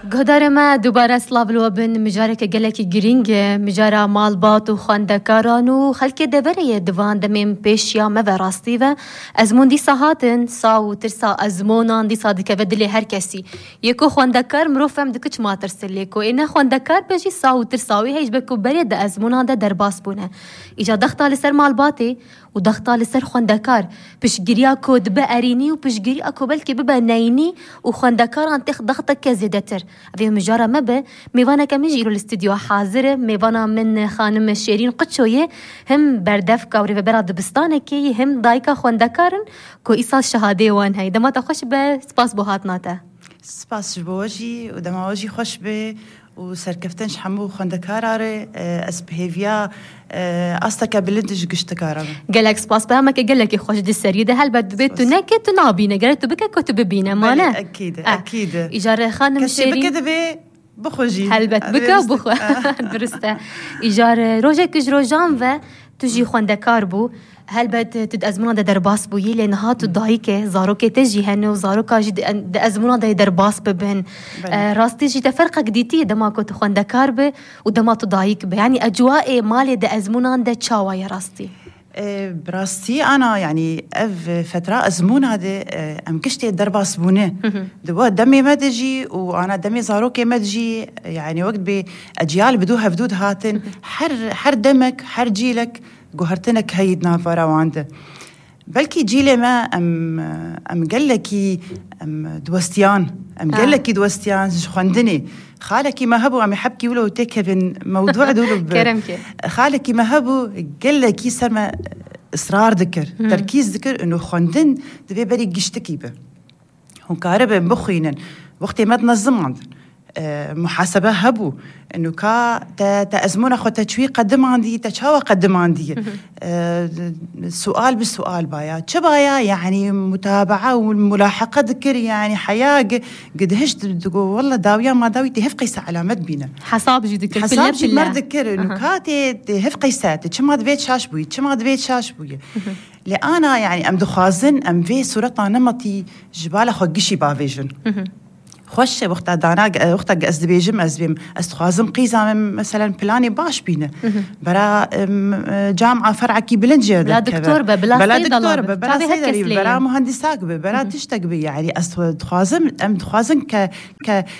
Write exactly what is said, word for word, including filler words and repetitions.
گهدار ما دوباره سلاو لوبن مجاره که گلکی گرینگ مجاره مالبات و خواندکاران و خلک دبره دوان دمیم پیشیا موراستی و ازمون دی ساعتن سا و ترسا ازمونان دی صادقه و دلی هر کسی یکو خواندکار مروفم دکچ ما ترسلی کو اینه خواندکار بجی سا و ترساوی هیچ بکو بری د ازمونان ده درباس بونه ایجا دختا لسر مالباتی و دختا لسر خواندکار پشگیریا کود به ارینی و پشگیریا کو بلکه ببه نینی و خواندکاران تخ دختا که زیدتر اوی مجاره مبه میوانه که میجی رو الاستودیو حاضره میوانه من خانم شیرین قدشویه هم بردف کاوری و براد بستانه که هم دایکا خواندکارن که ایسال شهاده وان هی دما تا خوش به سپاس بوهات ناته سپاس بوجی و دماوجی خوش به و سرکفتنش همو خواندکاراره از بهیویا استك بلندش قشتكارا قالك سباس بهمك قالك خوش دي السريده هل بد بيت نكت نابينه قالت بك كتب بينا مانا اكيد اكيد ايجار خانم شيرين كتب بخوجي هل بد بك بخو درسته ايجار روجك جروجان و تجي خواندکار بو هل بد تد ازمونا ده درباس بویی لنها تو دایکه زاروکه تجی هنو زاروکا جی ده ازمونا ده درباس ببن راستی جی تفرق جديدي دما كنت خواندکار به و دما تو دایک به يعني اجواء مال ده ازمونا ده تشاوا يا راستي براستي أنا يعني أف فترة أزمون هذا أم كشتي درباس بونه دوا دمي ما تجي وأنا دمي زاروكي ما تجي يعني وقت بأجيال بدوها بدود هاتن حر حر دمك حر جيلك جوهرتنك هيدنا فراوانده بلكي جيلي ما أم أم قلكي أم دوستيان أم قلكي دوستيان خندني خالكي ما هبو عم يحبكي ولو تكفن موضوع دولو كرمكي خالكي ما هبو قلكي سما إصرار ذكر تركيز ذكر إنه خندن دبي بري قشتكي به هون كهرباء بخينن وقت ما تنظم عندن أه محاسبة هبو إنه كا تأزمون أخو تشوي قدم عندي تشاوى قدم عندي أه سؤال بالسؤال بايا شبايا يعني متابعة والملاحقة ذكر يعني حياة قد هشت تقول والله داوية ما داوي تهف قيسة علامات بينا حساب جي ذكر حساب جي مر ذكر إنه كا تهف قيسات كم هذا بيت شاش بوي كم هذا بيت شاش بوي لأنا يعني أم دخازن أم في صورة نمطي جبال أخو قشي بافيجن خوش وقت دانا وقت از دبیجم از بیم از خوازم قیزم مثلا پلانی باش بینه برا جامعه فرعکی بلنجه بلا دكتور بلا بلا دكتور بلا صيدلي بلا مهندساك بلا تشتق بي يعني از خوازم ام خوازم ك ك